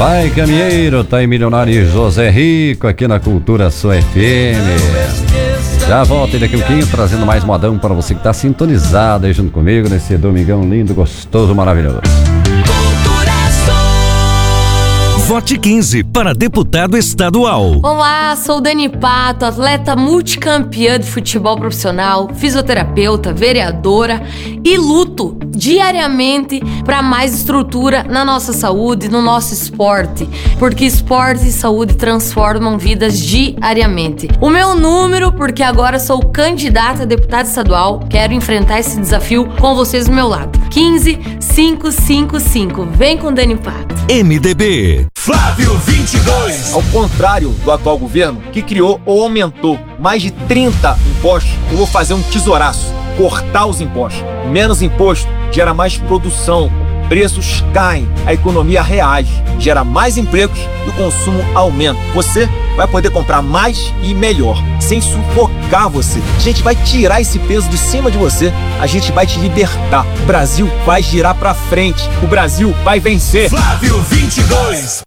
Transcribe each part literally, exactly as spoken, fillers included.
Vai, caminheiro, tá em Milionário José Rico aqui na Cultura Sua F M. Já volto daqui a pouquinho trazendo mais modão para você que tá sintonizado aí junto comigo nesse domingão lindo, gostoso, maravilhoso. Vote quinze para deputado estadual. Olá, sou Dani Pato, atleta multicampeã de futebol profissional, fisioterapeuta, vereadora e luto diariamente para mais estrutura na nossa saúde, no nosso esporte, porque esporte e saúde transformam vidas diariamente. O meu número, porque agora sou candidata a deputada estadual, quero enfrentar esse desafio com vocês do meu lado. quinze cinco cinco cinco. Vem com Dani Pato. M D B. Flávio vinte e dois. Ao contrário do atual governo, que criou ou aumentou mais de trinta impostos, eu vou fazer um tesouraço, cortar os impostos. Menos imposto gera mais produção, preços caem, a economia reage, gera mais empregos e o consumo aumenta. Você vai poder comprar mais e melhor, sem sufocar você. A gente vai tirar esse peso de cima de você, a gente vai te libertar. O Brasil vai girar pra frente, o Brasil vai vencer. Flávio vinte e dois.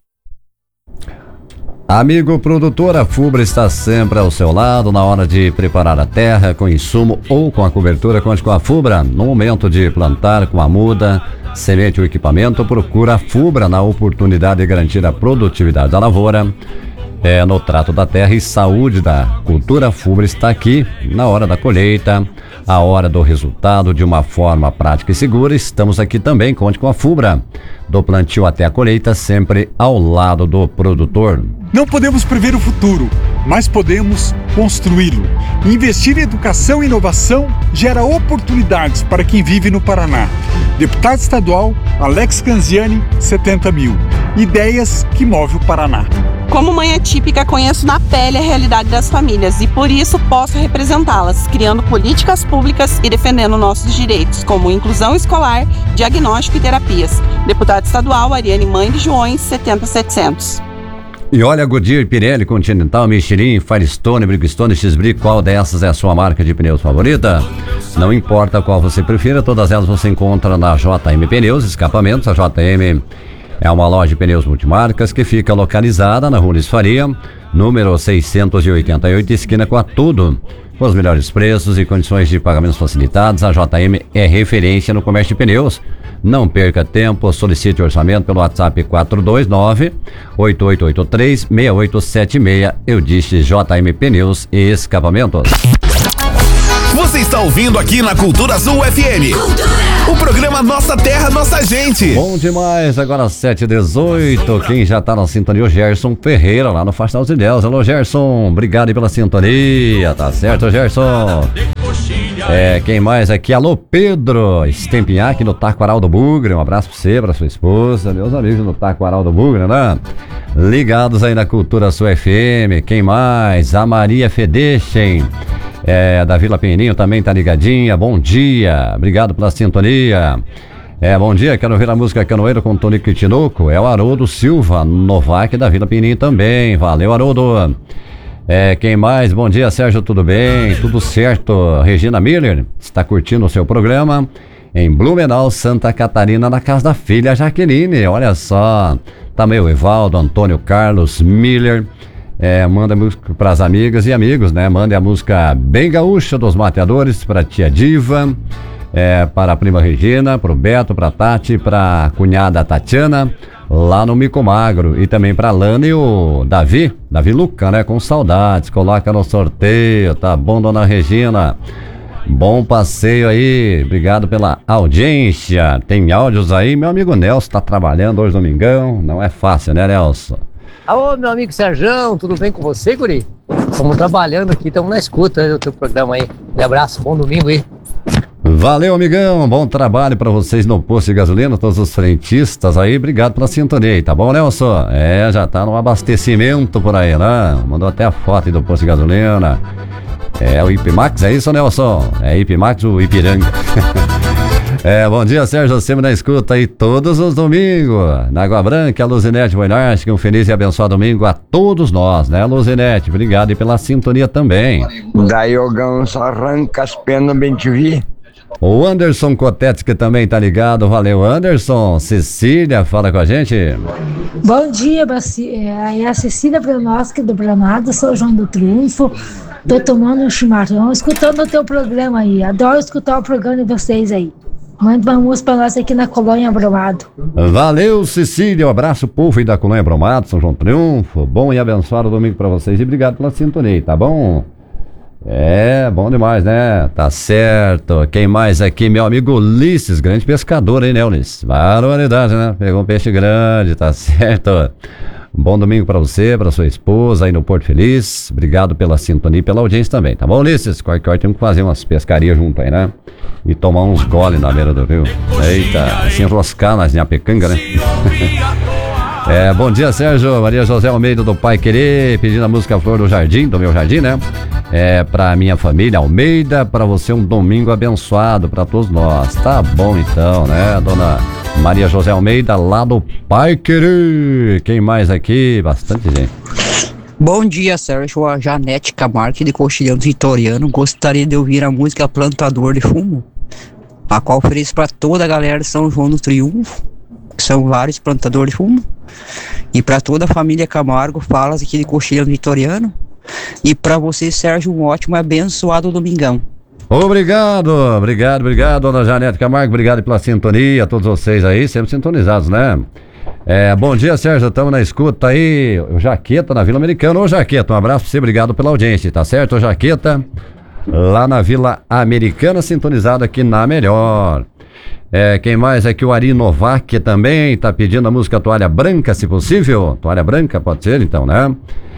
Amigo produtor, a Fubra está sempre ao seu lado na hora de preparar a terra com insumo ou com a cobertura. Conte com a Fubra no momento de plantar com a muda, semente ou equipamento. Procura a Fubra na oportunidade de garantir a produtividade da lavoura. É, no trato da terra e saúde da cultura. A Fubra está aqui na hora da colheita, a hora do resultado de uma forma prática e segura. Estamos aqui também, conte com a Fubra, do plantio até a colheita, sempre ao lado do produtor. Não podemos prever o futuro, mas podemos construí-lo. Investir em educação e inovação gera oportunidades para quem vive no Paraná. Deputado estadual Alex Canziani, setenta mil. Ideias que movem o Paraná. Como mãe atípica, conheço na pele a realidade das famílias e por isso posso representá-las, criando políticas públicas e defendendo nossos direitos, como inclusão escolar, diagnóstico e terapias. Deputado estadual Ariane Mãe de Joões, setenta mil e setecentos. E olha, Goodyear, Pirelli, Continental, Michelin, Firestone, Bridgestone, X-Brick, qual dessas é a sua marca de pneus favorita? Não importa qual você prefira, todas elas você encontra na J M Pneus, Escapamentos. A J M é uma loja de pneus multimarcas que fica localizada na Rua Luiz Faria, número seiscentos e oitenta e oito, esquina com a Tudo. Com os melhores preços e condições de pagamentos facilitados, a J M é referência no comércio de pneus. Não perca tempo, solicite orçamento pelo WhatsApp quatro dois nove, oito oito oito três, seis oito sete seis. Eu disse J M Pneus e Escapamentos. Você está ouvindo aqui na Cultura Azul F M. Cultura. O programa Nossa Terra, Nossa Gente. Bom demais, agora sete e dezoito. Quem já tá na sintonia, o Gerson Ferreira, lá no Faixa dos Ilhéus. Alô, Gerson, obrigado aí pela sintonia, tá certo, Gerson? É, quem mais aqui? Alô, Pedro Stempinhac no Taquaral do Bugre. Um abraço pra você, pra sua esposa, meus amigos no Taquaral do Bugre, né? Ligados aí na Cultura Sua F M. Quem mais? A Maria Fedechen, é, da Vila Peninho, também tá ligadinha. Bom dia, obrigado pela sintonia. É, bom dia, quero ouvir a música Canoeiro com Tonico e Tinoco. É o Haroldo Silva, Novak da Vila Peninho também. Valeu, Haroldo. É, quem mais? Bom dia, Sérgio, tudo bem? Tudo certo? Regina Miller está curtindo o seu programa em Blumenau, Santa Catarina, na casa da filha Jaqueline. Olha só, também o Evaldo, Antônio Carlos Miller. É, manda música para as amigas e amigos, né? Manda a música Bem Gaúcha dos Mateadores para a tia Diva, é, para a prima Regina, para o Beto, para a Tati, para a cunhada Tatiana, lá no Mico Magro, e também para a Lana e o Davi, Davi Luca, né? Com saudades, coloca no sorteio, tá bom, dona Regina? Bom passeio aí, obrigado pela audiência. Tem áudios aí, meu amigo Nelson tá trabalhando hoje domingão, não é fácil, né, Nelson? Alô, meu amigo Sérgio, tudo bem com você, guri? Estamos trabalhando aqui, estamos na escuta do teu programa aí. Um abraço, bom domingo aí. Valeu, amigão, bom trabalho pra vocês no posto de gasolina, todos os frentistas aí, obrigado pela sintonia, tá bom, Nelson? É, já tá no abastecimento por aí, né? Mandou até a foto aí do posto de gasolina. É o Ipimax, é isso, Nelson? É Ipimax ou Ipiranga? É, bom dia, Sérgio, sempre na escuta aí todos os domingos, na Água Branca, a Luzinete Boinarski, um feliz e abençoado domingo a todos nós, né, Luzinete? Obrigado e pela sintonia também. Daí o ganso arranca as penas bem te vi. O Anderson Cotete, que também tá ligado. Valeu, Anderson. Cecília, fala com a gente. Bom dia, Baci... é a Cecília Branoski do Granada, sou João do Triunfo. Tô tomando um chimarrão, escutando o teu programa aí. Adoro escutar o programa de vocês aí. Manda uma música pra nós aqui na Colônia Bromado. Valeu, Cecília. Um abraço, povo aí da Colônia Bromado, São João do Triunfo. Bom e abençoado domingo pra vocês e obrigado pela sintonia, tá bom? É, bom demais, né? Tá certo. Quem mais aqui? Meu amigo Ulisses, grande pescador aí, né, Ulisses? Barbaridade, né? Pegou um peixe grande, tá certo. Bom domingo pra você, pra sua esposa aí no Porto Feliz. Obrigado pela sintonia e pela audiência também, tá bom, Ulisses? Qualquer hora temos que fazer umas pescarias junto aí, né? E tomar uns goles na beira do rio. Eita, se enroscar nas nhapecanga, né? É, bom dia, Sérgio. Maria José Almeida do Pai Querer, pedindo a música Flor do Jardim, do meu jardim, né? É, pra minha família Almeida, pra você um domingo abençoado, pra todos nós. Tá bom então, né, dona Maria José Almeida, lá do Pai Querer. Quem mais aqui? Bastante gente. Bom dia, Sérgio. A Janete Camargo de Coxilhão Vitoriano. Gostaria de ouvir a música Plantador de Fumo, a qual ofereço pra toda a galera de São João do Triunfo, que são vários plantadores de fumo, e para toda a família Camargo, falas aqui de Coxilhão Vitoriano, e para você, Sérgio, um ótimo e abençoado domingão. Obrigado, obrigado, obrigado, dona Janete Camargo, obrigado pela sintonia, a todos vocês aí, sempre sintonizados, né? É, bom dia, Sérgio, estamos na escuta aí, o Jaqueta na Vila Americana. Ô Jaqueta, um abraço pra você, obrigado pela audiência, tá certo, ô Jaqueta? Lá na Vila Americana, sintonizado aqui na Melhor. É, quem mais aqui? O Ari Novak também tá pedindo a música Toalha Branca, se possível. Toalha Branca, pode ser então, né?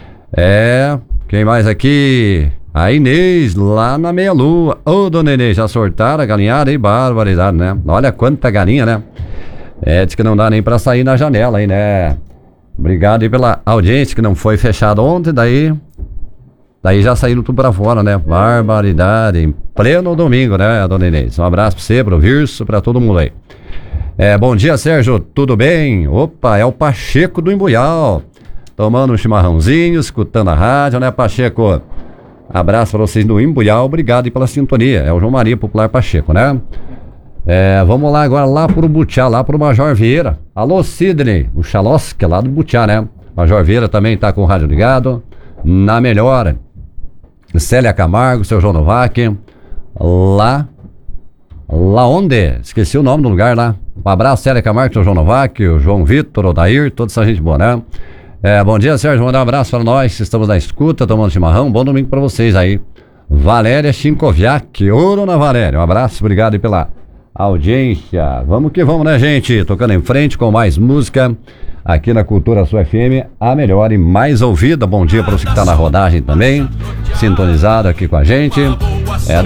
É, quem mais aqui? A Inês, lá na Meia Lua. Ô, dona Inês, já sortaram a galinhada aí? Barbaridade, né? Olha quanta galinha, né? É, diz que não dá nem pra sair na janela aí, né? Obrigado aí pela audiência, que não foi fechada ontem, daí... Daí já saíram tudo pra fora, né? Barbaridade. Em pleno domingo, né, dona Inês? Um abraço pra você, pro Virso, pra todo mundo aí. É, bom dia, Sérgio. Tudo bem? Opa, é o Pacheco do Imbuial. Tomando um chimarrãozinho, escutando a rádio, né, Pacheco? Abraço pra vocês do Imbuial. Obrigado aí pela sintonia. É o João Maria Popular Pacheco, né? É, vamos lá agora, lá pro Butiá, lá pro Major Vieira. Alô, Sidney. O Xalós, que é lá do Butiá, né? Major Vieira também tá com o rádio ligado. Na Melhor. Célia Camargo, seu João Novak, lá, lá onde? Esqueci o nome do lugar lá. Um abraço, Célia Camargo, seu João Novak, o João Vitor, o Odair, toda essa gente boa, né? É, bom dia, Sérgio, mandar um abraço para nós, estamos na escuta, tomando chimarrão, bom domingo para vocês aí. Valéria Chinkoviak, ô dona Valéria, um abraço, obrigado aí pela audiência. Vamos que vamos, né, gente? Tocando em frente com mais música. Aqui na Cultura Sul F M, a melhor e mais ouvida. Bom dia para você que está na rodagem também, sintonizado aqui com a gente. É da